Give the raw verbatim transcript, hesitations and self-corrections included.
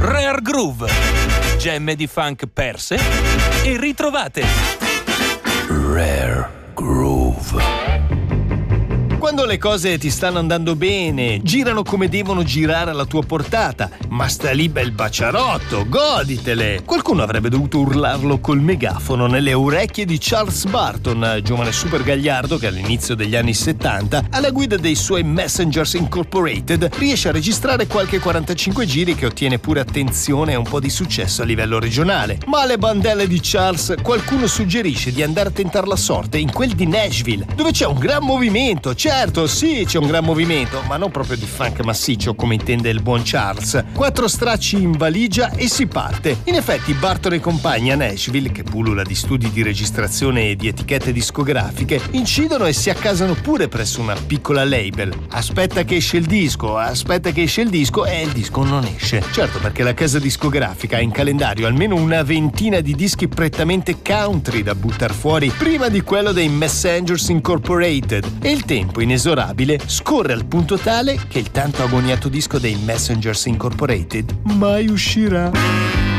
Rare Groove, gemme di funk perse e ritrovate. Rare Groove. Quando le cose ti stanno andando bene, girano come devono girare alla tua portata, ma sta lì bel baciarotto, goditele! Qualcuno avrebbe dovuto urlarlo col megafono nelle orecchie di Charles Barton, giovane super gagliardo che all'inizio degli anni settanta, alla guida dei suoi Messengers Incorporated, riesce a registrare qualche quarantacinque giri che ottiene pure attenzione e un po' di successo a livello regionale. Ma alle bandelle di Charles qualcuno suggerisce di andare a tentare la sorte in quel di Nashville, dove c'è un gran movimento. Certo, sì, c'è un gran movimento, ma non proprio di funk massiccio come intende il buon Charles. Quattro stracci in valigia e si parte. In effetti Barton e compagni a Nashville, che pullula di studi di registrazione e di etichette discografiche, incidono e si accasano pure presso una piccola label. Aspetta che esce il disco, aspetta che esce il disco e il disco non esce. Certo, perché la casa discografica ha in calendario almeno una ventina di dischi prettamente country da buttar fuori prima di quello dei Messengers Incorporated, e il tempo inesorabile scorre al punto tale che il tanto agognato disco dei Messengers Incorporated mai uscirà.